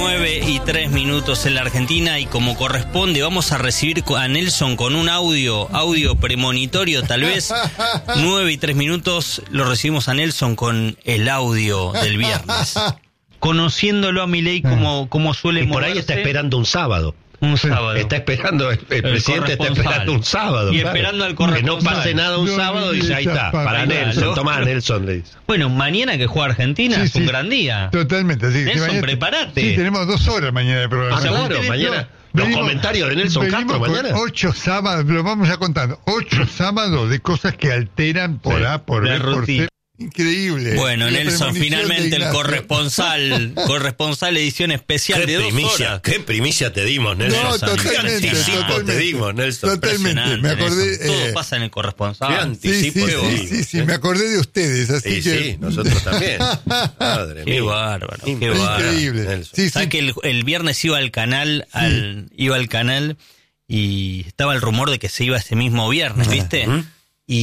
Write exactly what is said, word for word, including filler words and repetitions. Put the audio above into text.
nueve y tres minutos en la Argentina, y como corresponde vamos a recibir a Nelson con un audio, audio premonitorio tal vez. nueve y tres minutos, lo recibimos a Nelson con el audio del viernes. Conociéndolo a Milei como, como suele y por moverse, ahí está esperando un sábado. Un sábado. Está esperando, el, el, el presidente está esperando un sábado. Y claro. esperando al corresponsal. Que no pase nada un No, sábado y dice, ahí está, para para Nelson, claro. tomá Nelson, le dice. Bueno, mañana que juega Argentina Sí, es un sí. gran día. Totalmente. Así que Nelson, mañana- prepárate. Sí, tenemos dos horas mañana de programa. Ah, claro, tenés- mañana. Los Venimos- comentarios de Nelson venimos Castro con mañana. Ocho sábados, lo vamos ya contando. Ocho sábados de cosas que alteran por Sí, A, por la B, por rutina. C. Increíble. Bueno, La Nelson, premonición de finalmente el Ignacio. corresponsal, corresponsal edición especial Qué de dos primicia, horas. qué primicia te dimos, Nelson. No, Nelson, totalmente, qué anticipo totalmente. te dimos, Nelson. Totalmente, me Impresionante, acordé. Nelson. Todo eh, pasa en el corresponsal. Qué sí, anticipo sí, te sí, dimos, sí, sí, ¿eh? me acordé de ustedes, así Sí, que. sí, nosotros también. Madre Qué mía. bárbaro, qué Increíble. bárbaro. Increíble. Nelson. Sí, sí. ¿Sabes que el, el viernes iba al canal, al, iba al canal y estaba el rumor de que se iba ese mismo viernes, ¿viste? ¿Mm?